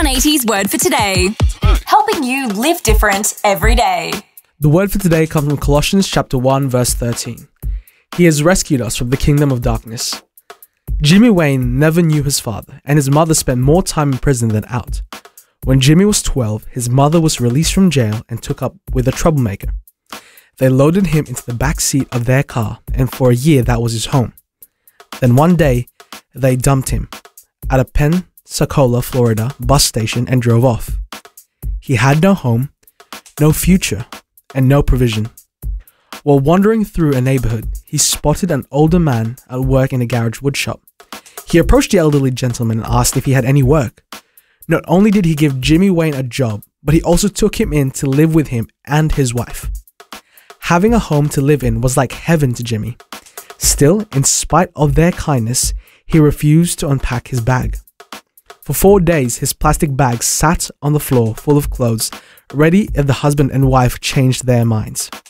180's Word for Today, helping you live different every day. The word for today comes from Colossians chapter 1 verse 13. He has rescued us from the kingdom of darkness. Jimmy Wayne never knew his father, and his mother spent more time in prison than out. When Jimmy was 12, his mother was released from jail and took up with a troublemaker. They loaded him into the back seat of their car, and for a year that was his home. Then one day, they dumped him at a Pensacola, Florida bus station and drove off. He had no home, no future, and no provision. While wandering through a neighborhood, he spotted an older man at work in a garage woodshop. He approached the elderly gentleman and asked if he had any work. Not only did he give Jimmy Wayne a job, but he also took him in to live with him and his wife. Having a home to live in was like heaven to Jimmy. Still, in spite of their kindness, he refused to unpack his bag. For 4 days, his plastic bag sat on the floor full of clothes, ready if the husband and wife changed their minds.